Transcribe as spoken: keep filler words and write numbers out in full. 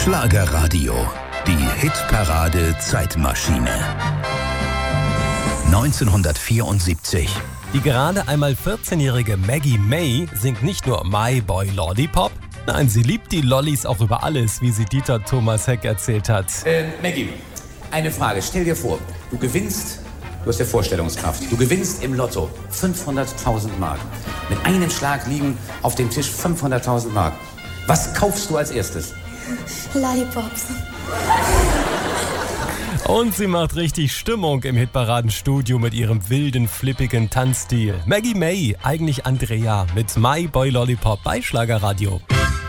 Schlagerradio, die Hitparade Zeitmaschine. neunzehnhundertvierundsiebzig. Die gerade einmal vierzehnjährige Maggie May singt nicht nur My Boy Lollipop, nein, sie liebt die Lollis auch über alles, wie sie Dieter Thomas Heck erzählt hat. Äh, Maggie, eine Frage. Stell dir vor, du gewinnst, du hast ja Vorstellungskraft, du gewinnst im Lotto fünfhunderttausend Mark. Mit einem Schlag liegen auf dem Tisch fünfhunderttausend Mark. Was kaufst du als erstes? Lollipops. Und sie macht richtig Stimmung im Hitparadenstudio mit ihrem wilden, flippigen Tanzstil. Maggie May, eigentlich Andrea, mit My Boy Lollipop bei Schlagerradio.